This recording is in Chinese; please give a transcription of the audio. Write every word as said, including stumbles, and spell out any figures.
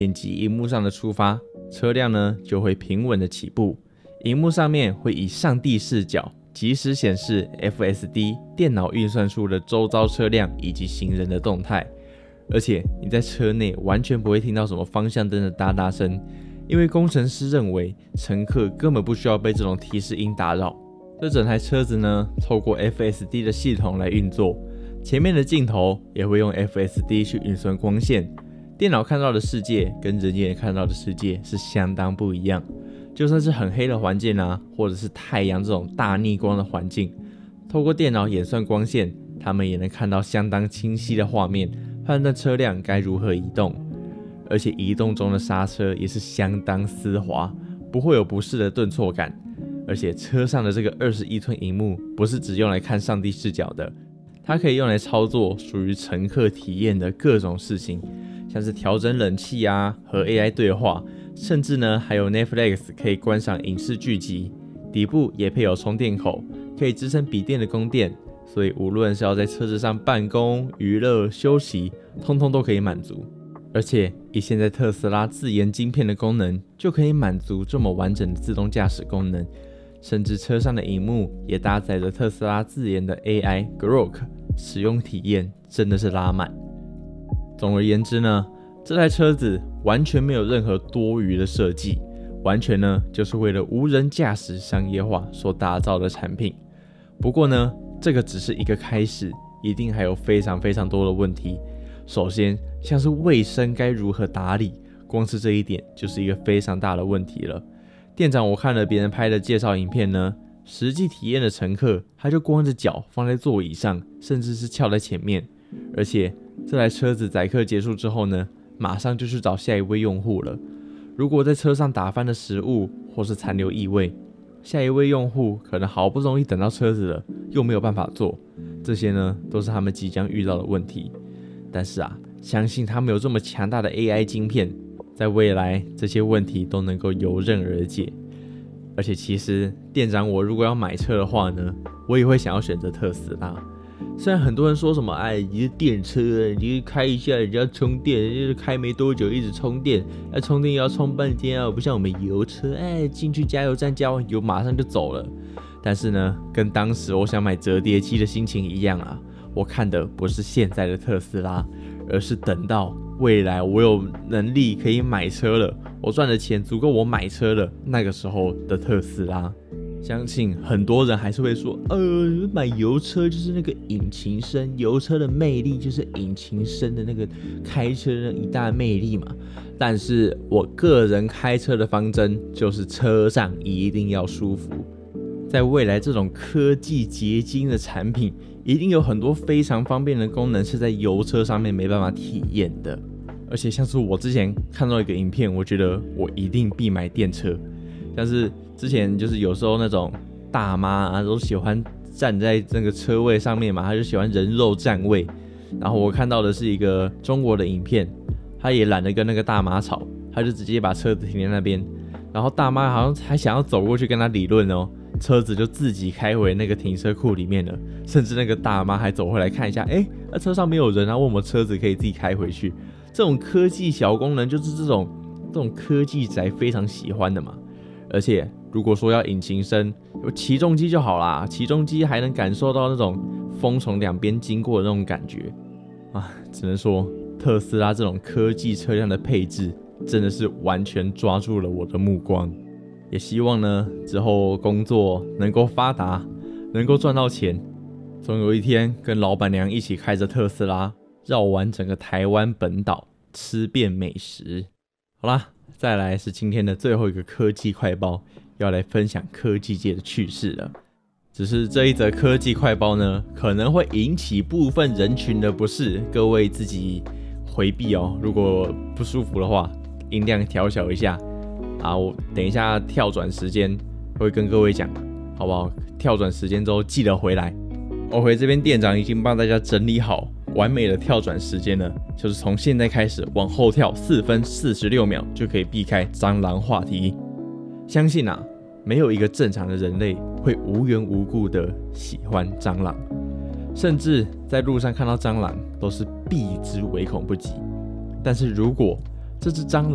点击荧幕上的出发，车辆呢就会平稳的起步，荧幕上面会以上帝视角即时显示 F S D 电脑运算出的周遭车辆以及行人的动态，而且你在车内完全不会听到什么方向灯的哒哒声，因为工程师认为乘客根本不需要被这种提示音打扰。这整台车子呢，透过 F S D 的系统来运作，前面的镜头也会用 F S D 去运算光线。电脑看到的世界跟人眼看到的世界是相当不一样，就算是很黑的环境啊，或者是太阳这种大逆光的环境，透过电脑演算光线，他们也能看到相当清晰的画面，判断车辆该如何移动。而且移动中的刹车也是相当丝滑，不会有不适的顿挫感。而且车上的这个二十一寸萤幕不是只用来看上帝视角的，它可以用来操作属于乘客体验的各种事情，像是调整冷气啊，和 A I 对话，甚至呢还有 Netflix 可以观赏影视剧集。底部也配有充电口，可以支撑笔电的供电，所以无论是要在车子上办公、娱乐、休息，通通都可以满足。而且以现在特斯拉自研晶片的功能，就可以满足这么完整的自动驾驶功能。甚至车上的萤幕也搭载着特斯拉自研的 A I Grok， 使用体验真的是拉满。总而言之呢，这台车子完全没有任何多余的设计，完全呢就是为了无人驾驶商业化所打造的产品。不过呢，这个只是一个开始，一定还有非常非常多的问题。首先，像是卫生该如何打理，光是这一点就是一个非常大的问题了。店长我看了别人拍的介绍影片呢，实际体验的乘客他就光着脚放在座椅上，甚至是翘在前面。而且这台车子载客结束之后呢，马上就去找下一位用户了。如果在车上打翻的食物或是残留异味，下一位用户可能好不容易等到车子了，又没有办法做，这些呢都是他们即将遇到的问题。但是啊，相信他们有这么强大的 A I 晶片，在未来这些问题都能够游刃而解。而且其实店长我如果要买车的话呢，我也会想要选择特斯拉。虽然很多人说什么哎，你是电车，你开一下人家充电，就是开没多久一直充电，要充电要充半天啊，不像我们油车，哎，进去加油站加完油马上就走了。但是呢，跟当时我想买折叠机的心情一样啊，我看的不是现在的特斯拉，而是等到未来我有能力可以买车了，我赚的钱足够我买车了，那个时候的特斯拉。相信很多人还是会说，呃，买油车就是那个引擎声，油车的魅力就是引擎声的那个开车的一大魅力嘛。但是我个人开车的方针就是车上一定要舒服。在未来这种科技结晶的产品，一定有很多非常方便的功能是在油车上面没办法体验的。而且像是我之前看到一个影片，我觉得我一定必买电车。像是之前就是有时候那种大妈啊，都喜欢站在那个车位上面嘛，她就喜欢人肉站位。然后我看到的是一个中国的影片，她也懒得跟那个大妈吵，她就直接把车子停在那边，然后大妈好像还想要走过去跟她理论哦，车子就自己开回那个停车库里面了。甚至那个大妈还走回来看一下，哎，那车上没有人啊，问我们车子可以自己开回去。这种科技小功能就是这种这种科技宅非常喜欢的嘛。而且如果说要引擎声，有起重机就好啦，起重机还能感受到那种风从两边经过的那种感觉啊，只能说特斯拉这种科技车辆的配置真的是完全抓住了我的目光。也希望呢之后工作能够发达，能够赚到钱，总有一天跟老板娘一起开着特斯拉绕完整个台湾本岛，吃遍美食。好啦，再来是今天的最后一个科技快报，要来分享科技界的趣事了。只是这一则科技快报呢，可能会引起部分人群的不适，各位自己回避哦。如果不舒服的话，音量调小一下啊。我等一下跳转时间会跟各位讲，好不好？跳转时间之后记得回来。OK， 这边店长已经帮大家整理好完美的跳转时间了，就是从现在开始往后跳四分四十六秒就可以避开蟑螂话题。相信啊，没有一个正常的人类会无缘无故的喜欢蟑螂，甚至在路上看到蟑螂都是避之唯恐不及。但是如果这只蟑螂